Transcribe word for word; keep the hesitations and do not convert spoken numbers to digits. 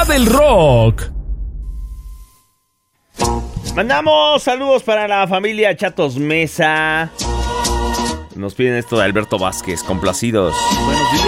del rock. Mandamos saludos para la familia Chatos Mesa. Nos piden esto de Alberto Vázquez, complacidos. Buenos días.